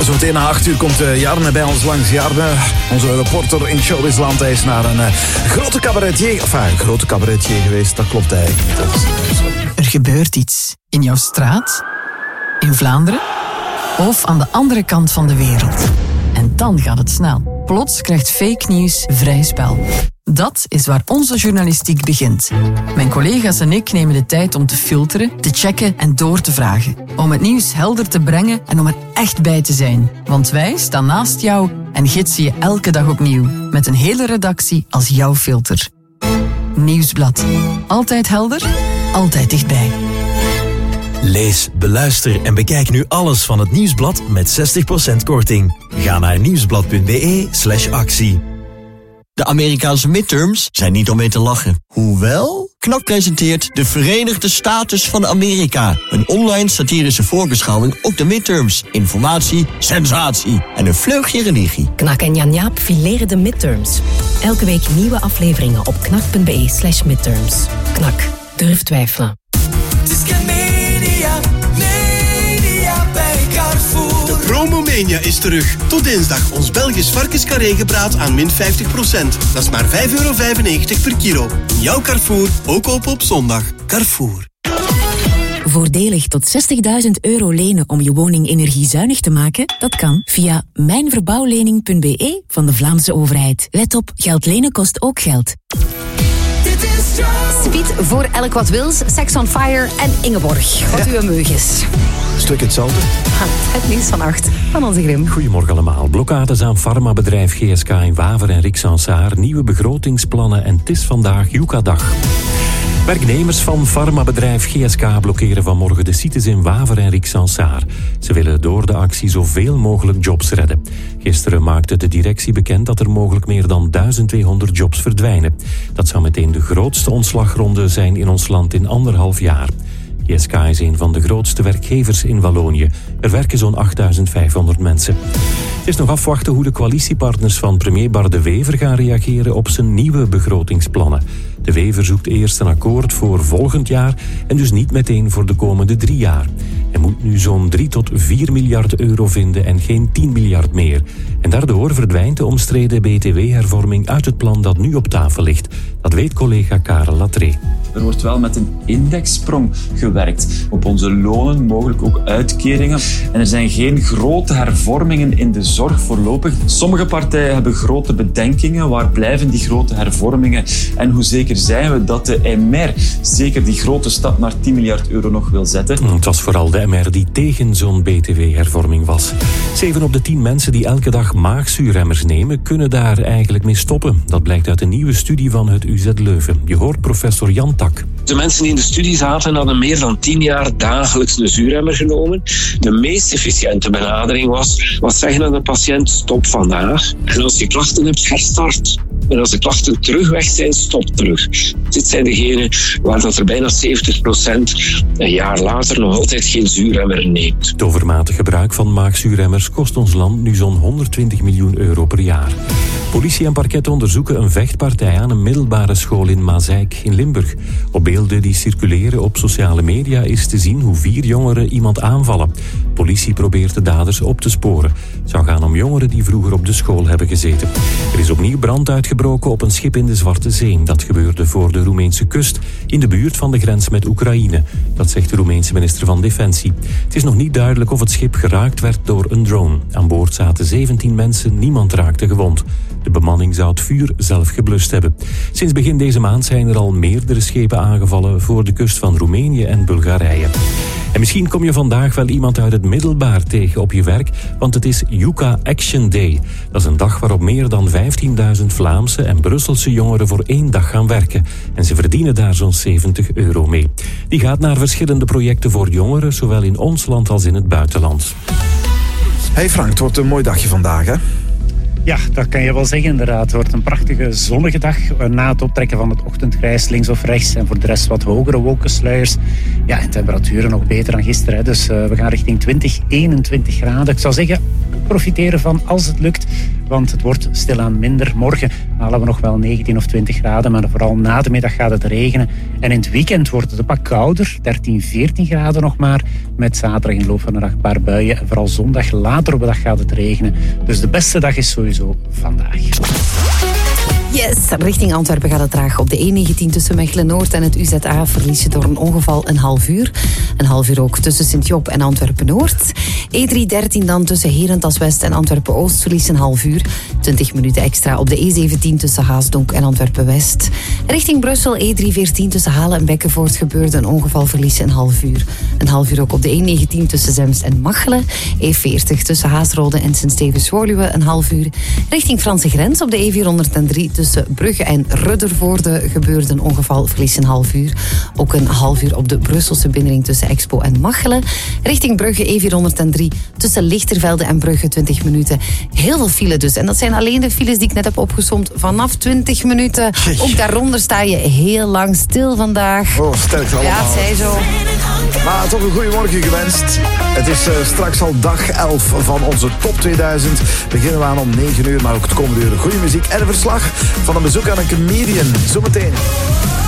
Zometeen na 8 uur komt Jarne bij ons langs. Jarne, onze reporter in Showbizland. Hij is naar een grote cabaretier. Enfin, een grote cabaretier geweest, dat klopt eigenlijk niet. Er gebeurt iets. In jouw straat, in Vlaanderen of aan de andere kant van de wereld. En dan gaat het snel. Plots krijgt fake nieuws vrij spel. Dat is waar onze journalistiek begint. Mijn collega's en ik nemen de tijd om te filteren, te checken en door te vragen. Om het nieuws helder te brengen en om er echt bij te zijn. Want wij staan naast jou en gidsen je elke dag opnieuw. Met een hele redactie als jouw filter. Nieuwsblad. Altijd helder, altijd dichtbij. Lees, beluister en bekijk nu alles van het Nieuwsblad met 60% korting. Ga naar nieuwsblad.be/actie. De Amerikaanse midterms zijn niet om mee te lachen. Hoewel, KNAK presenteert de Verenigde Status van Amerika. Een online satirische voorbeschouwing op de midterms. Informatie, sensatie en een vleugje religie. KNAK en Jan Jaap fileren de midterms. Elke week nieuwe afleveringen op knak.be/midterms. KNAK, durf twijfelen. Promomania is terug. Tot dinsdag ons Belgisch varkenscarré gebraad aan min 50%. Dat is maar €5,95 per kilo. In jouw Carrefour, ook open op zondag. Carrefour. Voordelig tot €60.000 lenen om je woning energiezuinig te maken? Dat kan via mijnverbouwlening.be van de Vlaamse overheid. Let op, geld lenen kost ook geld. Speed voor Elk Wat Wils, Sex on Fire en Ingeborg. Wat uw meug is. Stuk hetzelfde. Het nieuws van 8 van onze Grim. Goedemorgen allemaal. Blokkades aan farmabedrijf GSK in Waver en Rixensaar, nieuwe begrotingsplannen en het is vandaag Yuka-dag. Werknemers van farmabedrijf GSK blokkeren vanmorgen de sites in Waver en Rixensaar. Ze willen door de actie zoveel mogelijk jobs redden. Gisteren maakte de directie bekend dat er mogelijk meer dan 1200 jobs verdwijnen. Dat zou meteen de grootste ontslagronde zijn in ons land in 1,5 jaar. GSK is een van de grootste werkgevers in Wallonië. Er werken zo'n 8500 mensen. Het is nog afwachten hoe de coalitiepartners van premier Bart De Wever gaan reageren op zijn nieuwe begrotingsplannen. De Wever zoekt eerst een akkoord voor volgend jaar en dus niet meteen voor de komende 3 jaar. Hij moet nu zo'n 3 tot 4 miljard euro vinden en geen 10 miljard meer. En daardoor verdwijnt de omstreden BTW-hervorming uit het plan dat nu op tafel ligt. Dat weet collega Karel Latré. Er wordt wel met een indexsprong gewerkt op onze lonen, mogelijk ook uitkeringen. En er zijn geen grote hervormingen in de zorg voorlopig. Sommige partijen hebben grote bedenkingen. Waar blijven die grote hervormingen? En hoe zeker zijn we dat de MR zeker die grote stap naar 10 miljard euro nog wil zetten? Het was vooral de MR die tegen zo'n BTW-hervorming was. 7 op de 10 mensen die elke dag maagzuurremmers nemen, kunnen daar eigenlijk mee stoppen. Dat blijkt uit een nieuwe studie van het UZ Leuven. Je hoort professor Jan Tak. De mensen die in de studie zaten hadden meer dan 10 jaar dagelijks een zuurremmer genomen. De meest efficiënte benadering was zeggen aan de patiënt: stop vandaag. En als je klachten hebt, herstart. En als de klachten terug weg zijn, stop terug. Dit zijn degenen waar dat er bijna 70% een jaar later nog altijd geen zuurremmer neemt. Het overmatig gebruik van maagzuurremmers kost ons land nu zo'n 120 miljoen euro per jaar. Politie en parket onderzoeken een vechtpartij aan een middelbare school in Mazeik in Limburg. Op beelden die circuleren op sociale media is te zien hoe 4 jongeren iemand aanvallen. Politie probeert de daders op te sporen. Het zou gaan om jongeren die vroeger op de school hebben gezeten. Er is opnieuw brand uitgebroken op een schip in de Zwarte Zee. Dat gebeurde voor de Roemeense kust, in de buurt van de grens met Oekraïne. Dat zegt de Roemeense minister van Defensie. Het is nog niet duidelijk of het schip geraakt werd door een drone. Aan boord zaten 17 mensen, niemand raakte gewond. De bemanning zou het vuur zelf geblust hebben. Sinds begin deze maand zijn er al meerdere schepen aangevallen voor de kust van Roemenië en Bulgarije. En misschien kom je vandaag wel iemand uit het middelbaar tegen op je werk, want het is Yuka Action Day. Dat is een dag waarop meer dan 15.000 Vlaamse en Brusselse jongeren voor 1 dag gaan werken. En ze verdienen daar zo'n 70 euro mee. Die gaat naar verschillende projecten voor jongeren, zowel in ons land als in het buitenland. Hey Frank, het wordt een mooi dagje vandaag, hè? Ja, dat kan je wel zeggen inderdaad. Het wordt een prachtige zonnige dag na het optrekken van het ochtendgrijs links of rechts en voor de rest wat hogere wolkensluiers. Ja, en temperaturen nog beter dan gisteren. Hè. Dus we gaan richting 20, 21 graden. Ik zou zeggen, profiteer ervan als het lukt want het wordt stilaan minder. Morgen halen we nog wel 19 of 20 graden, maar vooral na de middag gaat het regenen. En in het weekend wordt het een pak kouder, 13, 14 graden nog maar. Met zaterdag in de loop van de dag een paar buien. En vooral zondag later op de dag gaat het regenen. Dus de beste dag is sowieso vandaag. Yes, richting Antwerpen gaat het traag. Op de E19 tussen Mechelen-Noord en het UZA verlies je door een ongeval een half uur. Een half uur ook tussen Sint-Job en Antwerpen-Noord. E313 dan tussen Herentals-West en Antwerpen-Oost verlies een half uur. 20 minuten extra op de E17 tussen Haasdonk en Antwerpen-West. Richting Brussel E314 tussen Halen en Bekkenvoort gebeurde een ongeval verlies een half uur. Een half uur ook op de E19 tussen Zemst en Machelen. E40 tussen Haasrode en Sint-Stevens-Woluwe een half uur. Richting Franse grens op de E403 tussen Brugge en Ruddervoorde gebeurde een ongeval, verlies een half uur. Ook een half uur op de Brusselse binnenring tussen Expo en Machelen. Richting Brugge E403 tussen Lichtervelde en Brugge 20 minuten. Heel veel file dus. En dat zijn alleen de files die ik net heb opgesomd vanaf 20 minuten. Ook daaronder sta je heel lang stil vandaag. Oh, sterk allemaal. Ja, het zij zo. Maar toch een goede morgen gewenst. Het is straks al dag 11 van onze top 2000. Beginnen we aan om 9 uur, maar ook het komende uur goede muziek en een verslag van een bezoek aan een comedian. Zometeen.